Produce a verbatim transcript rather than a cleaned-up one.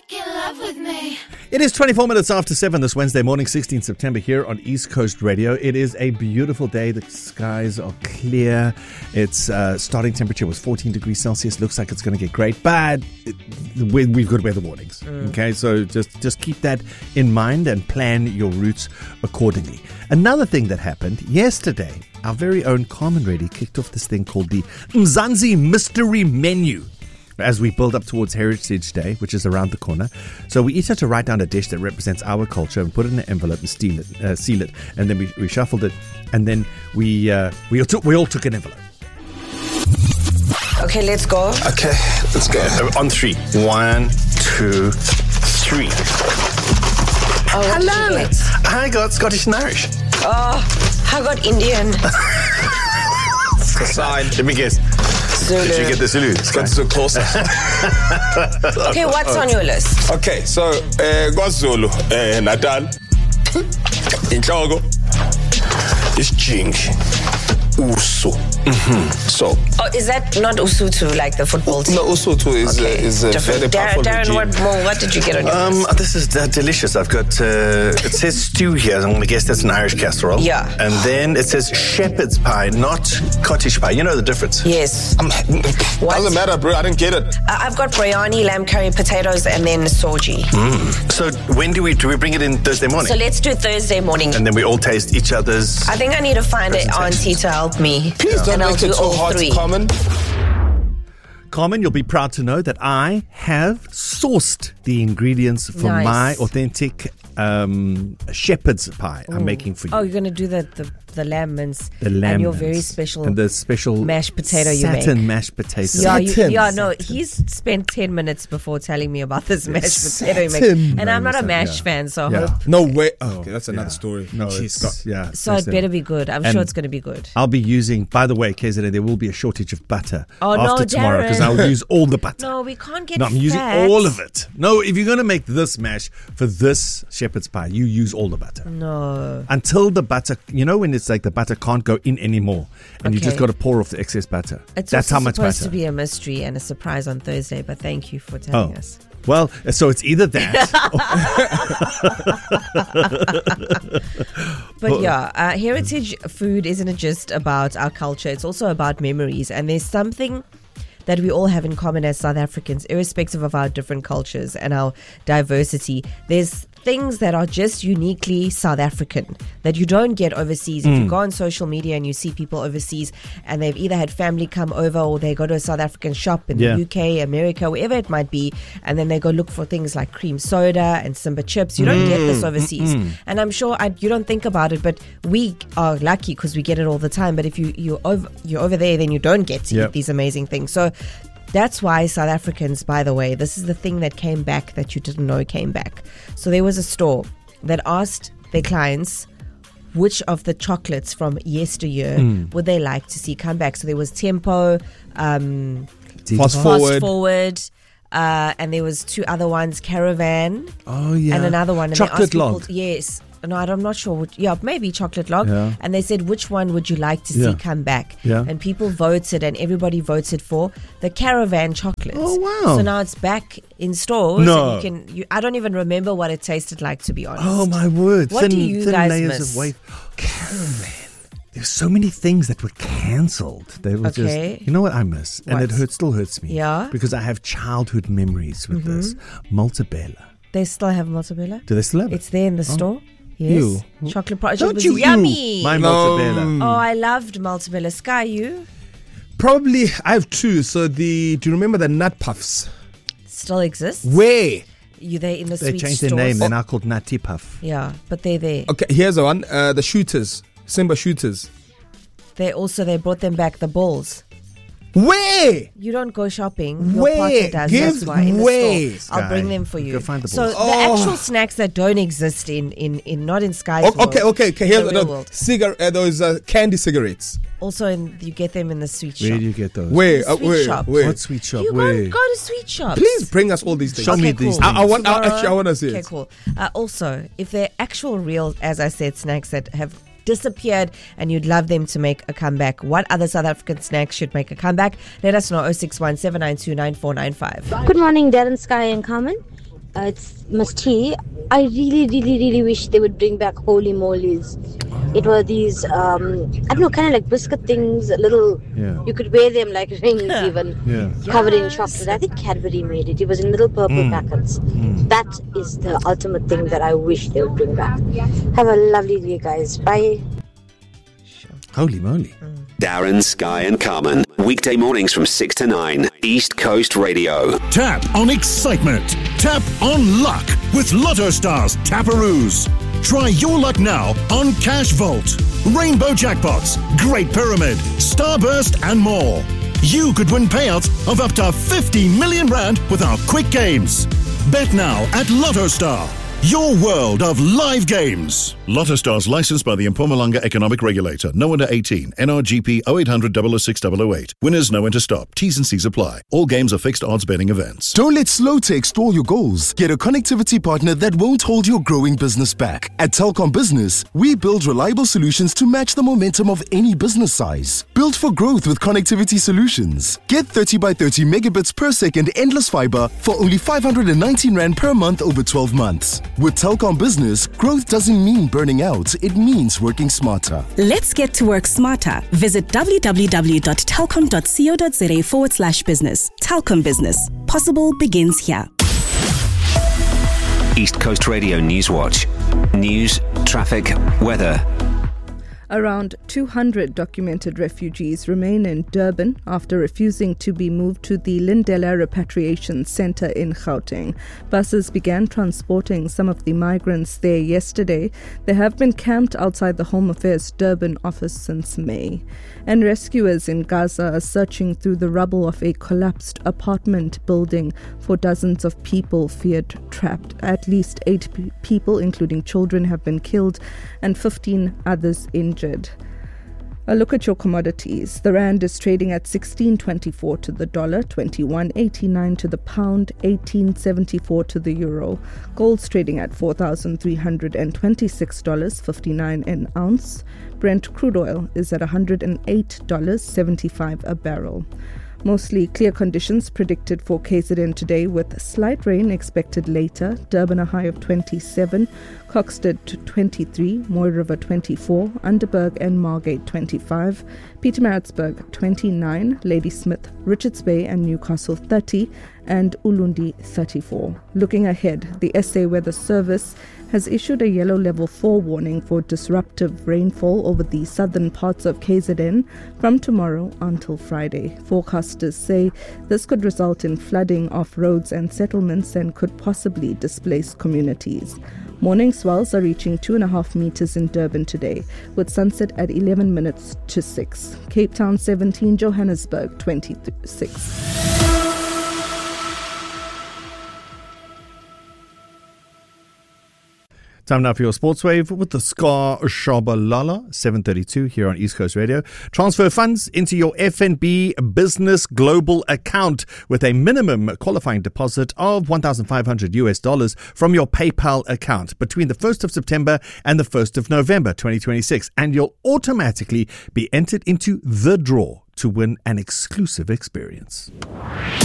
making love with me. It is twenty-four minutes after seven this Wednesday morning, sixteenth September, here on East Coast Radio. It is a beautiful day. The skies are clear. Its uh, starting temperature was fourteen degrees Celsius. Looks like it's going to get great, but it, we, we've got weather warnings. Mm. Okay, so just, just keep that in mind and plan your routes accordingly. Another thing that happened yesterday, our very own Carmen Reddy kicked off this thing called the Mzansi Mystery Menu. As we build up towards Heritage Day, which is around the corner. So we each had to write down a dish that represents our culture and put it in an envelope and steal it, uh, seal it. And then we, we shuffled it. And then we, uh, we, all took, we all took an envelope. Okay, let's go. Okay, let's go. On three. One, two, three. Oh, what did you get? I got Scottish and Irish. Oh, I got Indian. It's a sign. Let me guess. Zulu. Did you get the Zulu? It's got Zulu closer. Okay, what's on your list? Okay, so uh, KwaZulu, uh, Natal, Inhloko, is Jing, Usu. Mm-hmm. So, Oh, is that not Usutu, like the football team? no, Usutu is Okay, uh, is a different. very Darren, powerful Darren regime. what more? What did you get on your Um, list? this is uh, delicious. I've got, uh, it says stew here. I'm going to guess that's an Irish casserole. Yeah. And then it says shepherd's pie, not cottage pie. You know the difference? Yes. Um, doesn't matter, bro. I didn't get it. Uh, I've got biryani, lamb curry, potatoes, and then soji. So when do we do we bring it in Thursday morning? So let's do Thursday morning. And then we all taste each other's. I think I need to find an auntie to help me. Please don't and I'll make do it too all hard three. to common. Carmen, you'll be proud to know that I have sourced the ingredients for Nice. my authentic um, shepherd's pie I'm making for you. Oh, you're going to do the, the, the lamb mince the lamb and your mince. very special and the special mashed potato you make. satin mashed potato. Yeah, you, Satin. yeah, no, he's spent ten minutes before telling me about this mashed potato you make. Satin. And I'm not a Satin, mash yeah. fan, so I Yeah. hope. No way. Oh, okay, that's another Yeah. story. No, Jeez, it's, God. yeah. So it listen. better be good. I'm And sure it's going to be good. I'll be using, by the way, K Z N, there will be a shortage of butter Oh, no, after tomorrow because Darren. I'll use all the butter. No, we can't get No, I'm using fat. all of it. No, if you're going to make this mash for this shepherd's pie, you use all the butter. No. Until the butter, you know, when it's like the butter can't go in anymore and you just Okay. got to pour off the excess butter. It's That's also how much supposed butter. to be a mystery and a surprise on Thursday, but thank you for telling Oh. us. Well, so it's either that. But yeah, uh, heritage food isn't just about our culture, it's also about memories. And there's something that we all have in common as South Africans, irrespective of our different cultures and our diversity. There's things that are just uniquely South African that you don't get overseas. If you go on social media and you see people overseas and they've either had family come over or they go to a South African shop in Yeah. the U K, America, wherever it might be, and then they go look for things like cream soda and Simba chips. You don't get this overseas. And I'm sure I, you don't think about it, but we are lucky because we get it all the time. But if you, you're, over, you're over there, then you don't get to Yep. eat these amazing things. So that's why South Africans, by the way, this is the thing that came back that you didn't know came back. So there was a store that asked their clients which of the chocolates from yesteryear would they like to see come back. So there was Tempo, um, Fast Fast forward. Forward, uh, and there was two other ones, Caravan, Oh, yeah. and another one. And they asked Chocolate people- log. Yes. No, I'm not sure. Which, yeah, maybe chocolate log. Yeah. And they said, which one would you like to see Yeah. come back? Yeah. And people voted, and everybody voted for the Caravan chocolates. Oh, wow. So now it's back in stores. No. And you can. You, I don't even remember what it tasted like, to be honest. Oh, my word. What thin, do you thin guys layers miss? of wafer. Caravan. There's so many things that were cancelled. They were Okay. just, you know what I miss? And it What? hurts, still hurts me. Yeah? Because I have childhood memories with this. Maltabella. They still have Maltabella? Do they still have it? It's there in the store. Yes. Ew. Chocolate project Don't was you ew yummy. my No. Maltabella. Oh, I loved Maltabella. Sky, you Probably, I have two. So the, do you remember the nut puffs? still exists? Where? You there in the They sweet changed stores? their name. They're now called Nutty Puff. Yeah, but they're there. Okay, here's the one. Uh, the shooters. Simba shooters. They also they brought them back the balls. Where? You don't go shopping. Your Where? partner does. Give That's why in the way. store. I'll Sky, bring them for you. go find the so balls. the Oh. actual snacks that don't exist in in, in not in Sky's O- world, okay, okay, okay. Here's the the real world. cigar. Uh, those uh, candy cigarettes. Also, in, you get them in the sweet Where shop. do you get those? Where? The Uh, sweet where? shop. Where? What sweet shop? You go, Where? go to sweet shops. Please bring us all these things. Show Okay, me these cool. things. I, I want. I, Tomorrow- actually, I want to see Okay, it. cool. Uh, also, if they're actual real, as I said, snacks that have disappeared and you'd love them to make a comeback, what other South African snacks should make a comeback? Let us know. oh six one, seven nine two, nine four nine five. Good morning, Darren, Sky and Carmen. Uh, it's Musti. I really, really, really wish they would bring back holy molies. It were these, um, I don't know, kind of like biscuit things, little, Yeah. you could wear them like rings even, Yeah. covered in chocolate. I think Cadbury made it. It was in little purple Mm. packets. That is the ultimate thing that I wish they would bring back. Have a lovely day, guys. Bye. Holy moly. Darren, Sky and Carmen. Weekday mornings from six to nine. East Coast Radio. Tap on excitement. Tap on luck with Lotto Stars Taparoos. Try your luck now on Cash Vault, Rainbow Jackpots, Great Pyramid, Starburst and more. You could win payouts of up to fifty million rand with our quick games. Bet now at Lotto Star. Your world of live games. Lotto Stars licensed by the Mpumalanga Economic Regulator. No under eighteen. N R G P oh eight hundred, double oh six, double oh eight. Winners know when to stop. T's and C's apply. All games are fixed odds betting events. Don't let slow tech stall your goals. Get a connectivity partner that won't hold your growing business back. At Telkom Business, we build reliable solutions to match the momentum of any business size. Built for growth with connectivity solutions. Get thirty by thirty megabits per second endless fiber for only five hundred nineteen rand per month over twelve months. With Telkom Business, growth doesn't mean burning out, it means working smarter. Let's get to work smarter. Visit www.telkom.co.za forward slash business. Telkom Business. Possible begins here. East Coast Radio News Watch. News, traffic, weather. Around two hundred documented refugees remain in Durban after refusing to be moved to the Lindela Repatriation Centre in Gauteng. Buses began transporting some of the migrants there yesterday. They have been camped outside the Home Affairs Durban office since May. And rescuers in Gaza are searching through the rubble of a collapsed apartment building for dozens of people feared trapped. At least eight p- people, including children, have been killed and fifteen others injured. A look at your commodities. The rand is trading at sixteen twenty-four to the dollar, twenty-one eighty-nine to the pound, eighteen seventy-four to the euro. Gold's trading at four thousand three hundred twenty-six dollars fifty-nine an ounce. Brent crude oil is at one hundred eight dollars seventy-five a barrel. Mostly clear conditions predicted for K Z N today with slight rain expected later. Durban a high of twenty-seven, Coxted twenty-three, Moy River twenty-four, Underberg and Margate twenty-five, Pietermaritzburg twenty-nine, Ladysmith, Richards Bay and Newcastle thirty, and Ulundi thirty-four. Looking ahead, the S A Weather Service has issued a yellow level four warning for disruptive rainfall over the southern parts of K Z N from tomorrow until Friday. Forecasters say this could result in flooding of roads and settlements and could possibly displace communities. Morning swells are reaching two and a half meters in Durban today, with sunset at eleven minutes to six. Cape Town seventeen, Johannesburg twenty-six. Time now for your Sports Wave with the Scar Shabalala, seven thirty-two here on East Coast Radio. Transfer funds into your F N B Business Global account with a minimum qualifying deposit of one thousand five hundred US dollars from your PayPal account between the first of September and the first of November twenty twenty-six, and you'll automatically be entered into the draw to win an exclusive experience.